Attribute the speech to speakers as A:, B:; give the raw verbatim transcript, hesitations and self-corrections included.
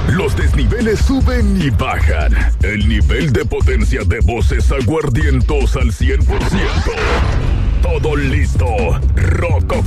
A: Los desniveles suben y bajan. El nivel de potencia de voces aguardientos al cien por ciento. Todo listo. Rock